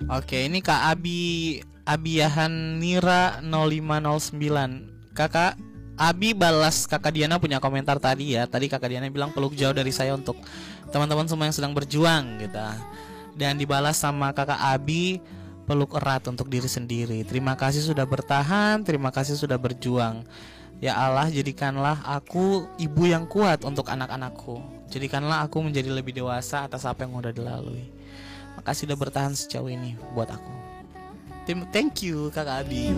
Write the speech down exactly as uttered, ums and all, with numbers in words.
Oke, ini Kak Abi Abiyahan Nira nol lima nol sembilan. Kakak Abi balas Kakak Diana punya komentar tadi ya. Tadi Kakak Diana bilang peluk jauh dari saya untuk teman-teman semua yang sedang berjuang gitu. Dan dibalas sama Kakak Abi, peluk erat untuk diri sendiri. Terima kasih sudah bertahan, terima kasih sudah berjuang. Ya Allah, jadikanlah aku ibu yang kuat untuk anak-anakku. Jadikanlah aku menjadi lebih dewasa atas apa yang udah dilalui. Makasih udah bertahan sejauh ini buat aku. Thank you Kakak Abi.